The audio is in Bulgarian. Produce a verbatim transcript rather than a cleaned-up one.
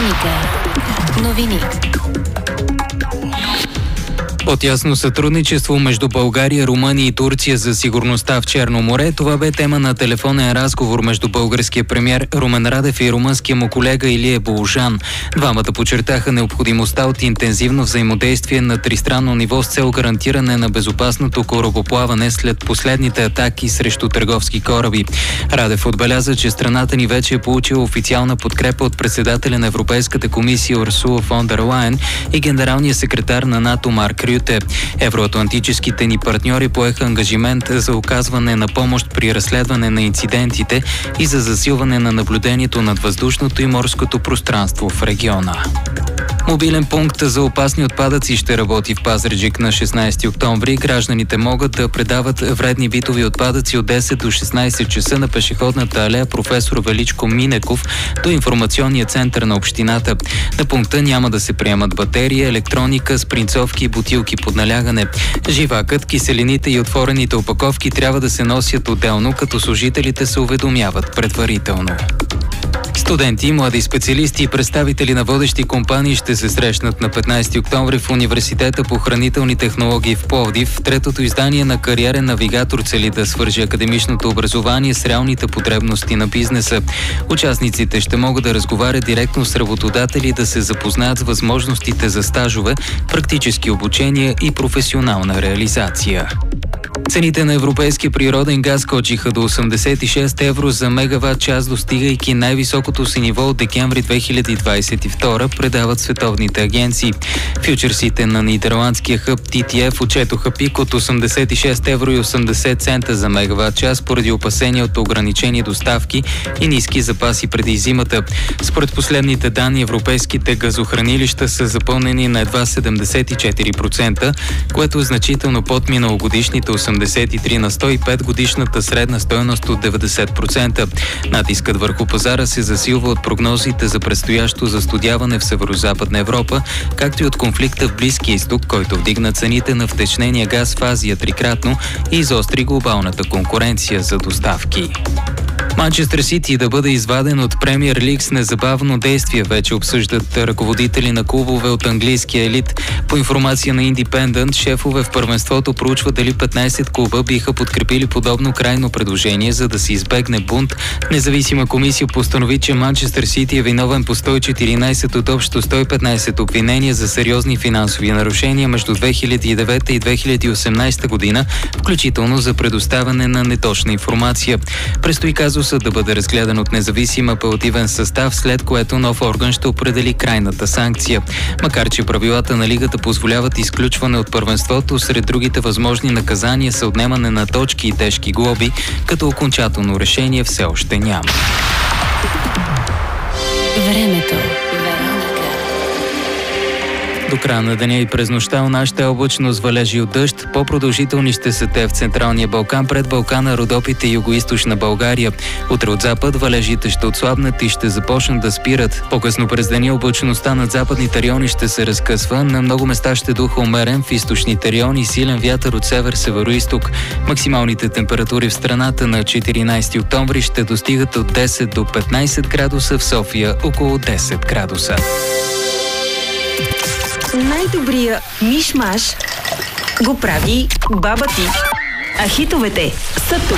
Вероника. Новини. По-тясно сътрудничество между България, Румъния и Турция за сигурността в Черно море. Това бе тема на телефонен разговор между българския премиер Румен Радев и румънския му колега Илия Болжан. Двамата подчертаха необходимостта от интензивно взаимодействие на тристранно ниво с цел гарантиране на безопасното корабоплаване след последните атаки срещу търговски кораби. Радев отбеляза, че страната ни вече е получила официална подкрепа от председателя на Европейската комисия Урсула фон дер Лайен и генералния секретар на НАТО Марк Рюте. Евроатлантическите ни партньори поеха ангажимент за оказване на помощ при разследване на инцидентите и за засилване на наблюдението над въздушното и морското пространство в региона. Мобилен пункт за опасни отпадъци ще работи в Пазарджик на шестнайсети октомври. Гражданите могат да предават вредни битови отпадъци от десет до шестнайсет часа на пешеходната алея Професор Величко Минеков до информационния център на общината. На пункта няма да се приемат батерии, електроника, спринцовки и бутилки под налягане. Живакът, киселините и отворените опаковки трябва да се носят отделно, като служителите се уведомяват предварително. Студенти, млади специалисти и представители на водещи компании ще се срещнат на петнайсети октомври в Университета по хранителни технологии в Пловдив. Третото издание на Кариерен навигатор цели да свържи академичното образование с реалните потребности на бизнеса. Участниците ще могат да разговарят директно с работодатели и да се запознаят с възможностите за стажове, практически обучения и професионална реализация. Цените на европейския природен газ скочиха до осемдесет и шест евро за мегаватт час, достигайки най-високото си ниво от декември две хиляди двайсет и втора, предават световните агенции. Фючерсите на нидерландския хъб Ти Ти Еф отчетоха пик от осемдесет и шест евро и осемдесет цента за мегаватт час поради опасения от ограничени доставки и ниски запаси преди зимата. Според последните данни, европейските газохранилища са запълнени на едва седемдесет и четири процента, което е значително под миналогодишните осемдесет и три на сто и пет годишната средна стойност от деветдесет процента. Натискът върху пазара се засилва от прогнозите за предстоящо застудяване в Северозападна Европа, както и от конфликта в Близкия изток, който вдигна цените на втечнения газ в Азия трикратно и изостри глобалната конкуренция за доставки. Манчестър Сити да бъде изваден от Премиер Лиг с незабавно действие, вече обсъждат ръководители на клубове от английския елит. По информация на Индипендънт, шефове в първенството проучват дали петнайсет клуба биха подкрепили подобно крайно предложение, за да се избегне бунт. Независима комисия постанови, че Манчестър Сити е виновен по сто и четиринайсет от общо сто и петнайсет обвинения за сериозни финансови нарушения между две хиляди и девета и две хиляди и осемнайсета година, включително за предоставяне на неточна информация. Предстои казусът да бъде разгледан от независим апелативен състав, след което нов орган ще определи крайната санкция. Макар че правилата на лигата позволяват изключване от първенството, сред другите възможни наказания са отнемане на точки и тежки глоби, като окончателно решение все още няма. Времето. До края на деня и през нощта у нас ще е облачно с валежи от дъжд. По-продължителни ще са те в Централния Балкан, пред Балкана, Родопите и югоизточна България. Утре от запад валежите ще отслабнат и ще започнат да спират. По-късно през деня облачността над западните райони ще се разкъсва. На много места ще духа умерен, в източните райони силен вятър от север-североизток. Максималните температури в страната на четиринайсети октомври ще достигат от десет до петнайсет градуса, в София около десет градуса. Най-добрия миш-маш го прави баба ти. А хитовете са тук.